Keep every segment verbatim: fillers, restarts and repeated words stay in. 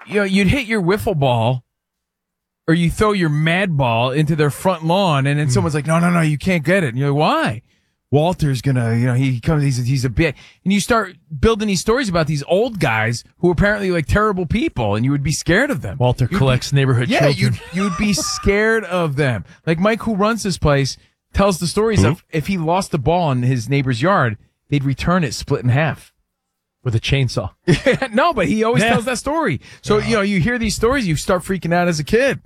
you know, you'd hit your wiffle ball or you throw your mad ball into their front lawn, and then mm. someone's like, no, no, no, you can't get it. And you're like, why? Walter's gonna, you know, he comes, he's, he's a bit, and you start building these stories about these old guys who are apparently like terrible people, and you would be scared of them. Walter you'd collects be, neighborhood yeah, children. Yeah, you'd, you'd be scared of them. Like Mike, who runs this place, tells the stories mm-hmm. of if he lost the ball in his neighbor's yard, they'd return it split in half. With a chainsaw. No, but he always yeah. tells that story. So, yeah. you know, you hear these stories, you start freaking out as a kid.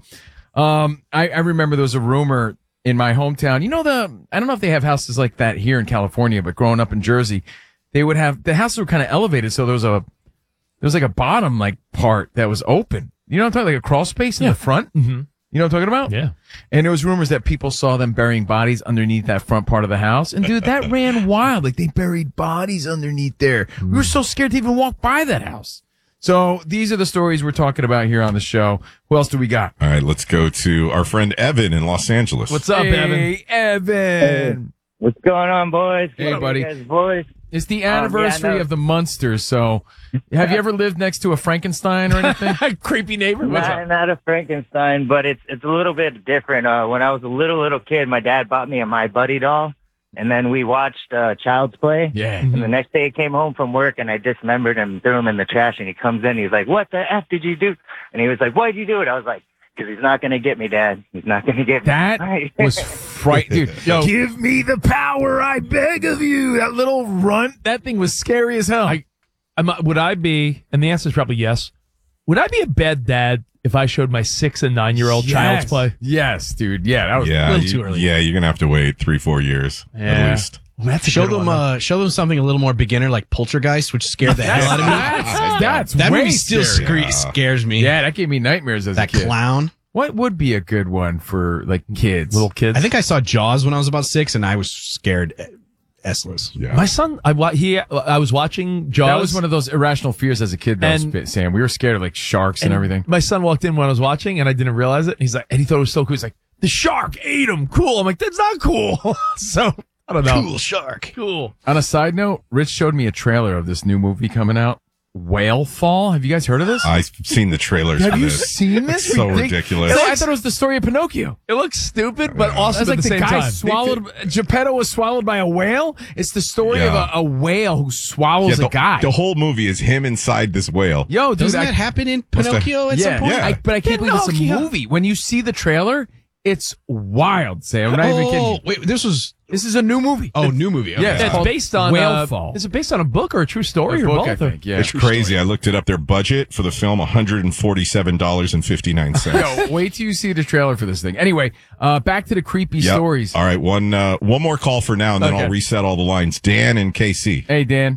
Um, I, I remember there was a rumor in my hometown. You know, the, I don't know if they have houses like that here in California, but growing up in Jersey, they would have, the houses were kind of elevated. So there was a, there was like a bottom like part that was open. You know what I'm talking, like a crawl space in yeah. the front? Mm-hmm. You know what I'm talking about? Yeah. And there was rumors that people saw them burying bodies underneath that front part of the house. And dude, that ran wild. Like they buried bodies underneath there. Mm. We were so scared to even walk by that house. So these are the stories we're talking about here on the show. Who else do we got? All right, let's go to our friend Evan in Los Angeles. What's up, hey, Evan? Evan. Hey, what's going on, boys? Hey, what buddy. You guys, boys? It's the anniversary um, yeah, of the Munsters. So have you ever lived next to a Frankenstein or anything? Creepy neighbor? What's not, up? not a Frankenstein, but it's it's a little bit different. Uh, when I was a little, little kid, my dad bought me a My Buddy doll. And then we watched uh, Child's Play. Yeah. And the next day he came home from work, and I dismembered him, threw him in the trash, and he comes in. He's like, what the F did you do? And he was like, why'd you do it? I was like, because he's not going to get me, Dad. He's not going to get me. That was frightening. Dude, yo, give me the power, I beg of you. That little runt, that thing was scary as hell. I, I'm, would I be, and the answer is probably yes, would I be a bad dad if I showed my six and nine-year-old yes. Child's Play? Yes, dude. Yeah, that was yeah, a little you, too early. Yeah, you're going to have to wait three, four years yeah. at least. That's show them, uh, show them something a little more beginner, like Poltergeist, which scared the hell out of me. That's, that's that way movie still scary. scre- scares me. Yeah, that gave me nightmares as that a kid. That clown. What would be a good one for like kids, little kids? I think I saw Jaws when I was about six, and I was scared S-less. Yeah. My son, I wa- he, I was watching Jaws. That was one of those irrational fears as a kid, though, and, Sam. We were scared of like sharks and, and everything. My son walked in when I was watching, and I didn't realize it. And he's like, and he thought it was so cool. He's like, the shark ate him. Cool. I'm like, that's not cool. So I don't know. Cool shark. Cool. On a side note, Rich showed me a trailer of this new movie coming out. Whale Fall. Have you guys heard of this? I've seen the trailers. Have for you this. seen this? It's so ridiculous. I thought it was the story of Pinocchio. It looks stupid, but awesome That's at like the, the same guy time. swallowed. Geppetto was swallowed by a whale. It's the story Yeah. of a, a whale who swallows yeah, the, a guy. The whole movie is him inside this whale. Yo, dude, doesn't I, that happen in Pinocchio at yeah, some point? Yeah. I, but I can't believe it's a Pinocchio. movie. When you see the trailer, it's wild, Sam. I'm not even kidding Oh, you. wait, this was This is a new movie. oh, new movie. Okay. Yeah, Yeah, it's called based on Whale uh, Fall. Is it based on a book or a true story A or book, both? I think. Yeah, It's crazy. I looked it up. Their budget for the film, one hundred forty-seven dollars and fifty-nine cents. Yo, wait till you see the trailer for this thing. Anyway, uh, back to the creepy Yep. stories. All right, one uh, one more call for now, and then Okay. I'll reset all the lines. Dan and K C. Hey, Dan.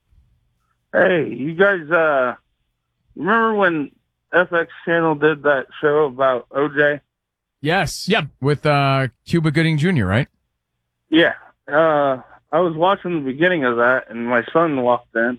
Hey, you guys, uh, remember when F X Channel did that show about O J? Yes. Yep. With uh, Cuba Gooding Junior, right? Yeah. Uh, I was watching the beginning of that, and my son walked in.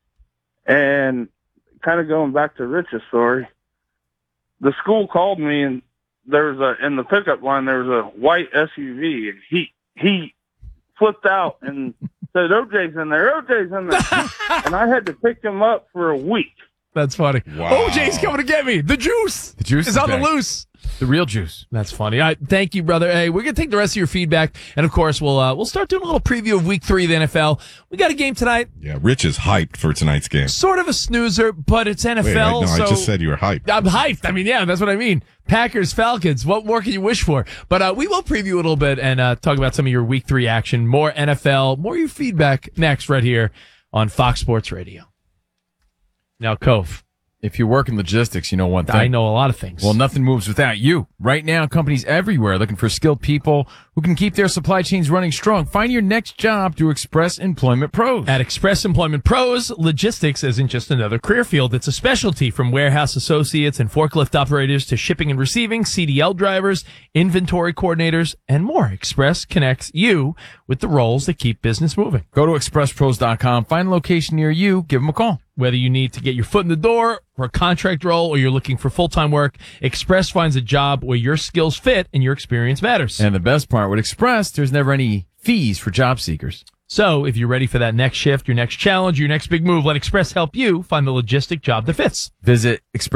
And kind of going back to Rich's story, the school called me, and there was a, in the pickup line, there was a white S U V, and he, he flipped out and said, O J's in there, O J's in there. And I had to pick him up for a week. That's funny. Wow. O J's coming to get me. The juice. The juice is is on back. the loose. The real juice. That's funny. All right, thank you, brother. Hey, we're gonna take the rest of your feedback, and of course, we'll uh, we'll start doing a little preview of Week Three of the N F L. We got a game tonight. Yeah, Rich is hyped for tonight's game. Sort of a snoozer, but it's N F L. Wait, I, no, so I just said you were hyped. I'm hyped. I mean, yeah, that's what I mean. Packers, Falcons. What more can you wish for? But uh, we will preview a little bit and uh, talk about some of your Week Three action. More N F L, more your feedback next, right here on Fox Sports Radio. Now, Kof. If you work in logistics, you know one thing. I know a lot of things. Well, nothing moves without you. Right now, companies everywhere are looking for skilled people who can keep their supply chains running strong. Find your next job through Express Employment Pros. At Express Employment Pros, logistics isn't just another career field. It's a specialty, from warehouse associates and forklift operators to shipping and receiving, C D L drivers, inventory coordinators, and more. Express connects you with the roles that keep business moving. Go to express pros dot com, find a location near you, give them a call. Whether you need to get your foot in the door for a contract role or you're looking for full-time work, Express finds a job where your skills fit and your experience matters. And the best part, with Express, there's never any fees for job seekers. So if you're ready for that next shift, your next challenge, your next big move, let Express help you find the logistic job that fits. Visit Express.